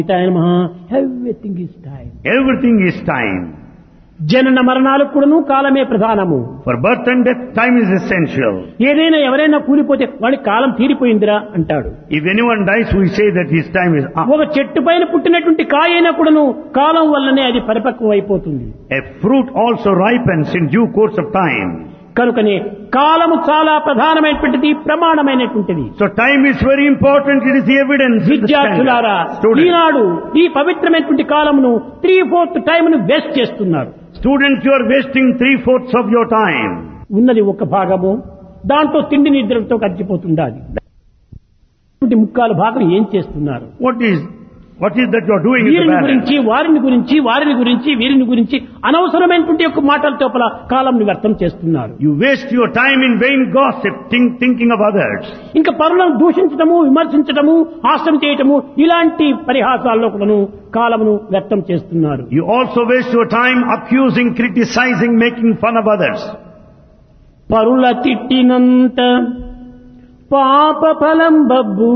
Everything is time. Everything is time. జనన మరణాలకు కూడాను కాలమే ప్రధానము. For birth and death, time is essential. ఏదైనా ఎవరైనా కూలిపోతే వాడి కాలం తీరిపోయిందిరా అంటాడు. If anyone dies, we say that his time is up. ఒక చెట్టు పైన పుట్టినటువంటి కాయ అయినా కూడాను కాలం వల్లనే అది పరిపక్వం అయిపోతుంది. A fruit also ripens in due course of time. కనుకనే కాలము చాలా ప్రధానమైనటువంటిది, ప్రమాణమైనటువంటిది. So time is very important. It is the evidence. విద్యార్థులారా, ఈనాడు ఈ పవిత్రమైనటువంటి కాలమును 3/4 టైంను వేస్ట్ చేస్తున్నారు. Students, you are wasting 3/4 of your time. ఉన్నది ఒక భాగము, దాంట్లో తిండి నిద్రతో గడిచిపోతుండాలి. ముక్కాలు భాగం ఏం చేస్తున్నారు? What is that you are doing in the వీరిని balance? గురించి, వారిని గురించి, వారిని గురించి, వీరిని గురించి అనవసరమైనటువంటి యొక్క మాటల తోపల కాలంని వ్యర్థం చేస్తున్నారు. You waste your time in vain gossip, thinking of others. ఇంకా పరులను దూషించడము, విమర్శించడము, హాస్యం చేయటము, ఇలాంటి పరిహాసాల్లో కూడాను కాలమును వ్యర్థం చేస్తున్నారు. You also waste your time accusing, criticizing, making fun of others. పరుల తిట్టినంత పాప ఫలం Babbu.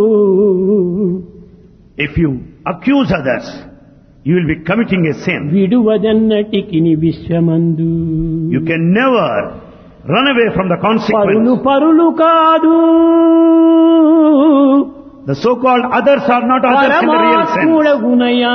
If you accuse others, you will be committing a sin. విడువదన్నటికి విశ్వమందు. You can never run away from the పరులు consequence. పరులు కాదు, The so-called others are not others in the real sense. పరమాత్ముడగునయా.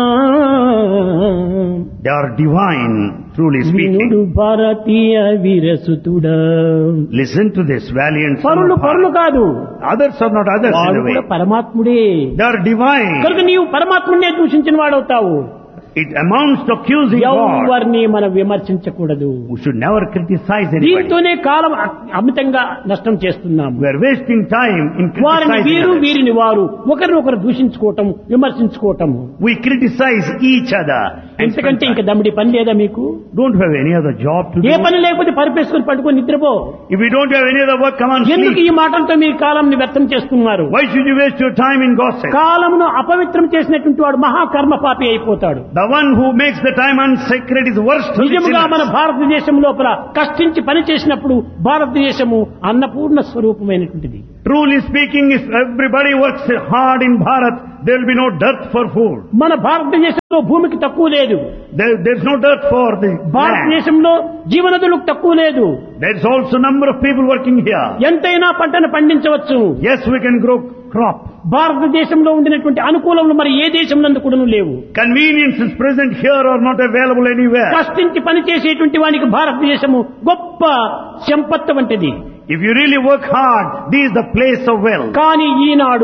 They are divine, truly speaking. వినుడు భారతీయ వీరసుతుడా. Listen to this valiant son పరులు of పరులు Bharat. కాదు, Others are not others in వాడు a way. కూడా పరమాత్ముడే. They are divine. కనుక నీవు పరమాత్ముడినే దూషించిన వాడవుతావు. It amounts to accusing God. ఎవరిని మనం విమర్శించకూడదు. We should never criticize anybody. దీంతోనే కాలం అమితంగా నష్టం చేస్తున్నాము. We are wasting time in వారిని criticizing వీరు, others. వీరిని వారు, ఒకరినొకరు దూషించుకోవటం, విమర్శించుకోవటం. We criticize each other. And ఇంతకంటే spend ఇంకా time. దమ్ముడి పని లేదా మీకు? Don't have any other job to A do. పని లేకపోతే పరిపేసుకుని పట్టుకొని నిద్రపో. If you don't have any other work, come on, ఎందుకు sleep. ఈ మాటలతో మీరు కాలంని వ్యర్థం చేస్తున్నారు? Why should you waste your time in gossip? కాలమును అపవిత్రం చేసినటువంటి వాడు మహాకర్మ పాపి అయిపోతాడు. The one who makes the time unsacred is worst of the నిజముగా మన sinners. భారతదేశం లోపల కష్టించి పని చేసినప్పుడు భారతదేశము Annapurna స్వరూపమైనటువంటిది. Truly speaking, if everybody works hard in Bharat, there will be no dearth for food. మన భారతదేశంలో భూమికి తక్కువ లేదు. There's no dearth for the land. భారతదేశంలో జీవనదులకు తక్కువ లేదు. There's also number of people working here. ఎంతైనా పంటను పండించవచ్చు. Yes, we can grow crop. భారతదేశంలో ఉండినటువంటి అనుకూలములు మరి ఏ దేశం నందు కూడా లేవు. Conveniences present here are not available anywhere. కష్టించి పని చేసేటువంటి వానికి భారతదేశము గొప్ప సంపత్తు వంటిది. If you really work hard, this is the place of wealth. కానీ ఈనాడు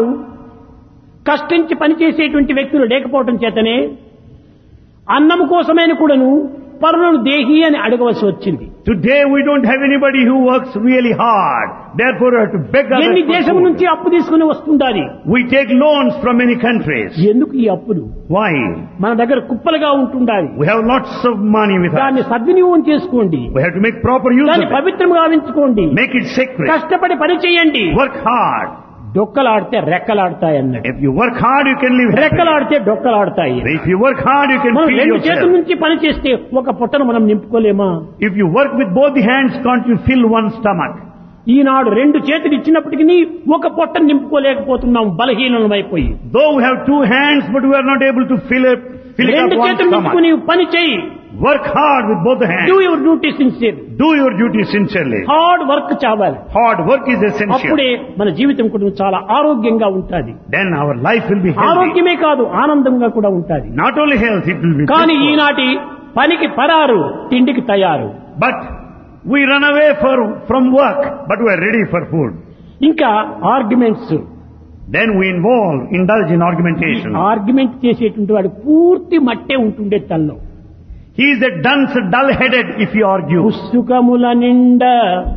కష్టించి పనిచేసేటువంటి వ్యక్తులు లేకపోవటం చేతనే అన్నము కోసమైన కూడాను పరులను దేహి అని అడగవలసి వచ్చింది. Today we don't have anybody who works really hard. Therefore we have to beg others ఎన్ని for దేశం food. నుంచి అప్పు తీసుకుని వస్తుండాలి. We take loans from many countries. ఎందుకు ఈ అప్పులు? Why? మన దగ్గర కుప్పలుగా ఉంటుండాలి. We have lots of money with us. దాన్ని సద్వినియోగం చేసుకోండి. We have to make proper use దాన్ని of it. పవిత్రంగా గావించుకోండి. Make it sacred. కష్టపడి పని చేయండి. Work hard. డొక్కలాడితే రెక్కలాడతాయి అన్నట్టు. If you work hard, you can live happily. రెక్కలాడితే డొక్కలాడతాయి. If you work hard, you can మనం feed రెండు చేతుల yourself. నుంచి పని చేస్తే ఒక పొట్టను మనం నింపుకోలేమా? If you work with both the hands, can't you fill one stomach? ఈనాడు రెండు చేతులు ఇచ్చినప్పటికీ ఒక పొట్టను నింపుకోలేకపోతున్నాం, బలహీనమైపోయి. Though we have two hands, but we are not able to fill it రెండు up one చేతులు stomach. నింపుకుని పని చేయి. Work hard with both the hands. Do your duty sincere. Do your duty sincerely. Hard work చావాలి. Hard work is essential. అప్పుడే మన జీవితం కూడా చాలా ఆరోగ్యంగా ఉంటుంది. Then our life will be healthy. ఆరోగ్యమే కాదు, ఆనందంగా కూడా ఉంటుంది. Not only health, it will be కానీ peaceful. ఈనాటి పనికి పరారు, తిండికి తయారు. But we run away from work, but we are ready for food. ఇంకా arguments. Then we indulge in argumentation. Argument చేసేటువంటి వాడు పూర్తి మట్టే ఉంటుండే తల్లో. He is a dunce, dull-headed if he argues. పుస్తకముల నిండా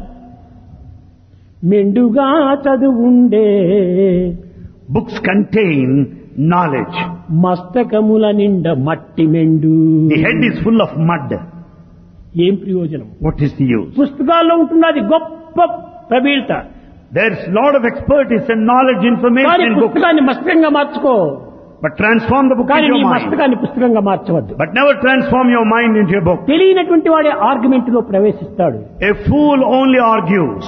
మెండుగా చదువుండే, Books contain knowledge. మస్తకముల నిండా మట్టి మెండు. The head is full of mud. ఏం ప్రయోజనం? What is the use? పుస్తకాల్లో ఉంటున్నది గొప్ప ప్రవీణత. There's a lot of expertise and knowledge, కానీ information in books. పుస్తకాన్ని మస్తకంగా మార్చుకో. But transform the book కానీ into నీ your mind. మస్తకాన్ని పుస్తకంగా మార్చవద్దు. But never transform your mind into a book. తెలియనటువంటి వాడే ఆర్గ్యుమెంట్ లో ప్రవేశిస్తాడు. A fool only argues.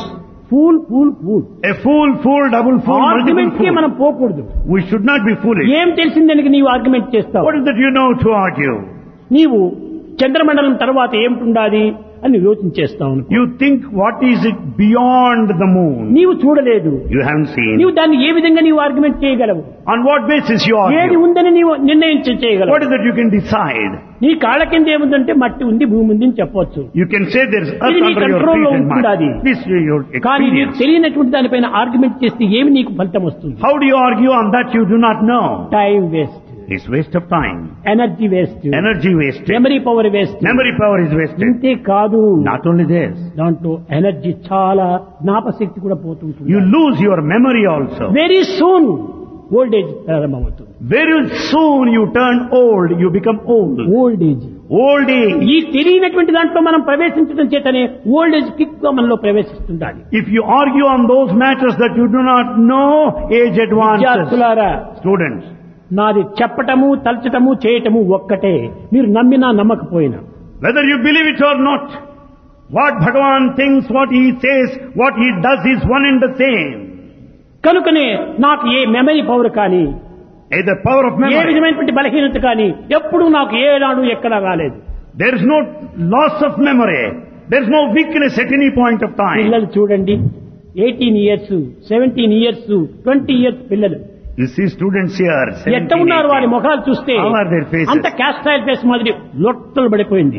Pool. A fool, double fool, argument కి multiple మనం fool. పోకూడదు. We should not be foolish. ఏం తెలిసిందని నీవు ఆర్గ్యుమెంట్ చేస్తావు? What is that you know to argue? నీవు చంద్రమండలం తర్వాత ఏమిటుండాలి అని యోచన చేస్తావు. You think what is it beyond the moon? నీవు చూడలేదు. You haven't seen. నీవు దాన్ని ఏ విధంగా నీవు ఆర్గ్యుమెంట్ చేయగలవు? On what basis you ఏది argue? ఉందని నీవు నిర్ణయం చేయగలవు? What is that you can decide? నీ కాళ్ళ కింద ఏముందంటే మట్టి ఉంది, భూమి ఉంది అని చెప్పొచ్చు. You can say there's earth ఇది నీ under your కంట్రోల్లో feet and ఉంటుండాది. mind. This is your కానీ నీకు experience. తెలియనటువంటి దానిపైన ఆర్గ్యుమెంట్ చేస్తే ఏమి నీకు ఫలితం వస్తుంది? How do you argue on that you do not know? Time waste, It's waste of time. Energy waste, Energy wasted. Memory power waste. Memory power is wasted. ఇంతే కాదు, Not only this, దాంట్లో energy చాలా, జ్ఞాపశక్తి కూడా పోతుంటుంది. you lose your memory also. Very soon old age ప్రారంభమవుతుంది. Very soon you turn old, you become old. Old age Old age. ఈ తెలియనటువంటి దాంట్లో మనం ప్రవేశించడం చేతనే ఓల్డ్ ఏజ్ కిక్ గా మనలో ప్రవేశిస్తుండాలి. If you argue on those matters that you do not know, age advances. విద్యార్థులారా, Students, నాది చెప్పటము, తలచటము, చేయటము ఒక్కటే. మీరు నమ్మినా నమ్మకపోయినా, whether you believe it or not, what Bhagavan thinks, what he says, what he does is one and the same. కనుకనే నాకు ఏ memory power కానీ, Either power of A memory. విధమైనటువంటి బలహీనత కానీ ఎప్పుడు నాకు ఏనాడు ఎక్కడా రాలేదు. There is no loss of memory. There is no weakness at any point of time. పిల్లలు చూడండి, 18 years, 17 years, 20 years పిల్లలు You see students here, ఎట్ట ఉన్నారు? వారి ముఖాలు చూస్తే How are their faces? అంత క్యాస్ట్రైల్ ఫేస్ మాదిరి లొట్టలు పడిపోయింది.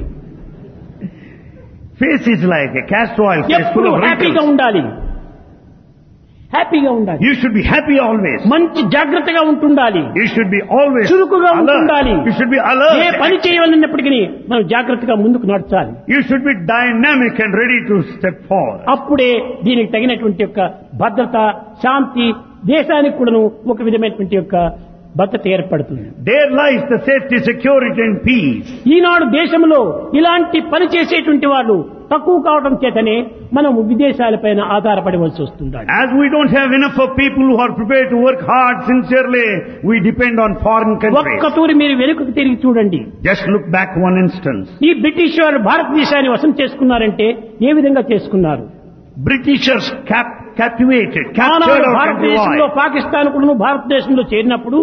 Face is like a castor oil face ఎప్పుడు full of హ్యాపీగా wrinkles. ఉండాలి, హ్యాపీగా ఉండాలి. You should be happy always. మంచి జాగ్రత్తగా ఉంటుండాలి, You should be always చురుకుగా ఉంటుండాలి. alert. You should be A alert. పని చేయవలన్నప్పటికీ మనం జాగ్రత్తగా ముందుకు నడచాలి. You should be dynamic and ready to step forward. అప్పుడే దీనికి తగినటువంటి యొక్క భద్రత, శాంతి, దేశానికి కూడాను ఒక విధమైనటువంటి యొక్క భద్రత ఏర్పడుతుంది. There lies the safety, security and peace. ఈనాడు దేశంలో ఇలాంటి పని చేసేటువంటి వాళ్ళు తక్కువ కావడం చేతనే మనం విదేశాలపైన ఆధారపడవలసి వస్తుంది. As we don't have enough of people who are prepared to work hard sincerely, we depend on foreign countries. ఒక్క తూరి మీరు వెనుకకు తిరిగి చూడండి. Just look back one instance. ఈ బ్రిటిష్ వారు భారతదేశాన్ని వశం చేసుకున్నారంటే ఏ విధంగా చేసుకున్నారు? Britishers captivated, captured ఆనాడు our country. భారతదేశంలో Why? పాకిస్తాన్ కూడా భారతదేశంలో చేరినప్పుడు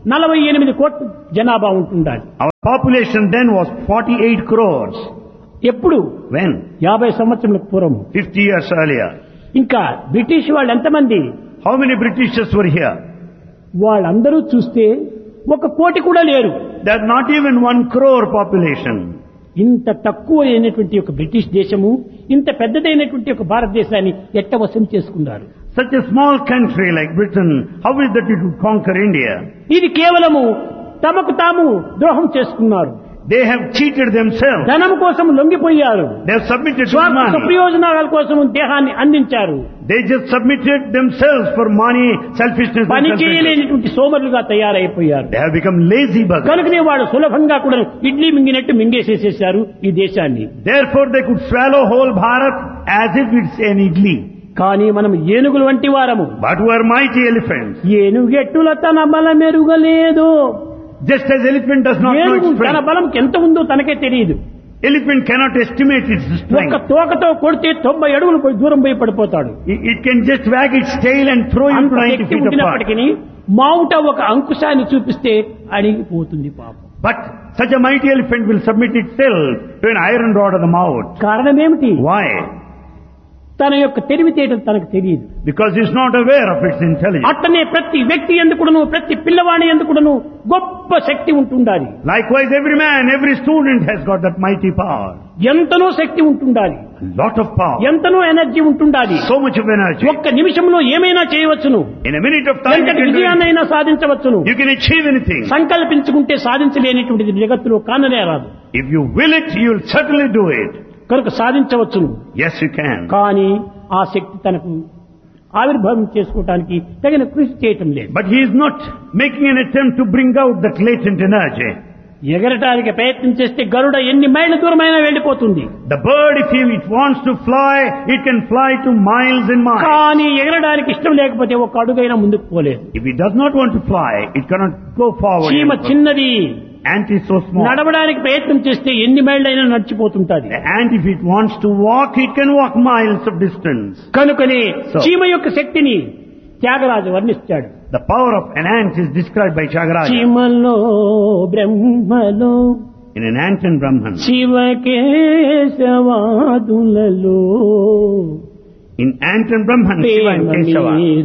48 కోట్ల జనాభా ఉంటుండాలి. Our population then was 48 crores. ఎప్పుడు? When? 50 సంవత్సరాల పూర్వం. 50 years earlier. ఇంకా బ్రిటిష్ వాళ్ళు ఎంతమంది? How many Britishers were here? వాళ్ళందరూ చూస్తే 1 కోటి కూడా లేరు. There are not even 1 crore population. ఇంత తక్కువ అయినటువంటి ఒక బ్రిటిష్ దేశము ఇంత పెద్దదైనటువంటి ఒక భారతదేశాన్ని ఎట్ట వశం చేసుకున్నారు? Such a small country like Britain, how is that it would conquer India? ఇది కేవలము తమకు తాము ద్రోహం చేసుకున్నారు. They have cheated themselves. ధనం కోసం లొంగిపోయారు. They have submitted to స్వార్థ money. ప్రయోజనాల కోసం దేహాన్ని అందించారు. They just submitted themselves for money, selfishness and పని selfishness. చేయలేనటువంటి సోమరులుగా తయారైపోయారు. They have become lazy buggers. కనుకనే వాడు సులభంగా కూడా ఇడ్లీ మింగినట్టు మింగేసేసేశారు ఈ దేశాన్ని. Therefore they could swallow whole Bharat as if it's an idli. కానీ మనం ఏనుగులు వంటి వారము. But we are mighty elephants. ఏనుగెట్టుల తన బలం మెరుగలేదు. Just as elephant does not know ఏనుగు its తన strength. బలం ఎంత ఉందో తనకే తెలియదు. Elephant cannot estimate its ఒక్క strength. తోకతో కొడితే 90 అడుగులు పోయి దూరం పోయి పడిపోతాడు. It can just wag its tail and throw you అంత 90 శక్తి feet apart. ఉండినప్పటికీ మావుట ఒక అంకుశాన్ని చూపిస్తే అడిగిపోతుంది పాపం. But such a mighty elephant will submit itself to an iron rod of the mouth. కారణం ఏమిటి? Why? తన యొక్క తెలివితేటలు తనకు తెలియదు. Because it's not aware of its intelligence. అట్టనే ప్రతి వ్యక్తి ఎందుకును, ప్రతి పిల్లవాడి ఎందుకును గొప్ప శక్తి ఉంటుండాలి. Likewise, every man, every student has got that mighty power. ఎంతనో శక్తి ఉంటుండాలి, A lot of power. ఎంతనో ఎనర్జీ ఉంటుండాలి. So much of energy. ఒక్క నిమిషంలో ఏమైనా చేయవచ్చును. In a minute of time, you ఎంతటి can do it. విజయాన్నైనా సాధించవచ్చును. You can achieve anything. సంకల్పించుకుంటే సాధించలేనిటువంటిది జగత్తులో కాననే రాదు. If you will it, you will certainly do it. కనుక సాధించవచ్చును. Yes, you can. కానీ ఆ శక్తి తనకు ఆవిర్భావం చేసుకోవటానికి తగిన కృషి చేయటం లేదు. But he is not making an attempt to bring out that latent energy. ఎగరటానికి ప్రయత్నం చేస్తే గరుడ ఎన్ని మైళ్ళ దూరమైనా వెళ్ళిపోతుంది. The bird, if it wants to fly, it can fly to miles and miles. కానీ ఎగరడానికి ఇష్టం లేకపోతే ఒక అడుగైనా ముందుకు పోలేదు. If it does not want to fly, it cannot go forward. చీమ చిన్నది, ant is so small. నడవడానికి ప్రయత్నం చేస్తే ఎన్ని మైళ్ళైనా నడిచిపోతుంటది. The ant, if it wants to walk, it can walk miles of distance. కనుకనే చీమ యొక్క శక్తిని Tyagaraju వర్ణిస్తాడు. The power of an ant is described by Tyagaraja. చీమలో బ్రహ్మలో In an ant and Brahman. శివకేశవాదులలో In ant and Brahman, Shiva and Keshava.